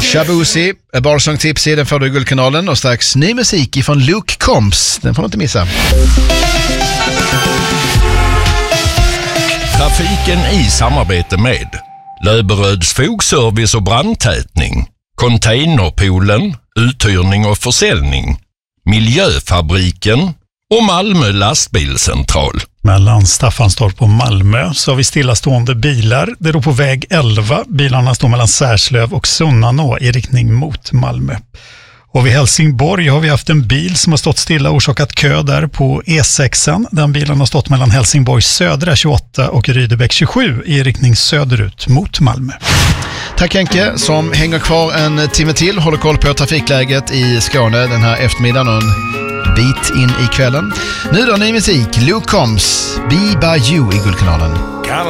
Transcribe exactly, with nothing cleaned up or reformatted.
Shabuzi, Barsong Tipsy, den får du i Guldkanalen. Och strax ny musik ifrån Luke Combs, den får du inte missa. Trafiken i samarbete med Löberöds fogservice och brandtätning, Containerpoolen, uthyrning och försäljning, Miljöfabriken och Malmö lastbilscentral. Mellan Staffanstorp och Malmö så har vi stillastående bilar. Det är då på väg elva. Bilarna står mellan Särslöv och Sunnanå i riktning mot Malmö. Och vid Helsingborg har vi haft en bil som har stått stilla och orsakat kö där på E sex. Den bilen har stått mellan Helsingborgs södra tjugoåtta och Rydebäck tjugosju i riktning söderut mot Malmö. Tack Henke som hänger kvar en timme till, håller koll på trafikläget i Skåne den här eftermiddagen och en bit in i kvällen. Nu då ny musik, Luke Combs, Be By You i Guldkanalen.